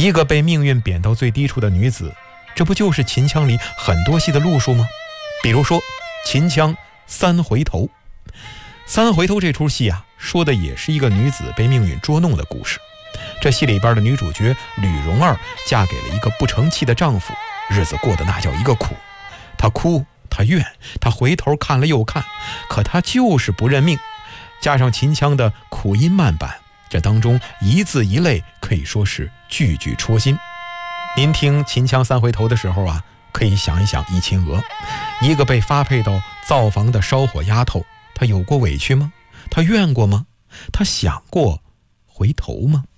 一个被命运贬到最低处的女子，这不就是秦腔里很多戏的路数吗？比如说秦腔三回头。三回头这出戏啊，说的也是一个女子被命运捉弄的故事。这戏里边的女主角吕蓉儿嫁给了一个不成器的丈夫，日子过得那叫一个苦。她哭，她怨，她回头看了又看，可她就是不认命。加上秦腔的苦音慢板，这当中一字一泪可以说是句句戳心。您听秦腔三回头的时候啊，可以想一想怡亲娥，一个被发配到灶房的烧火丫头，她有过委屈吗？她怨过吗？她想过回头吗？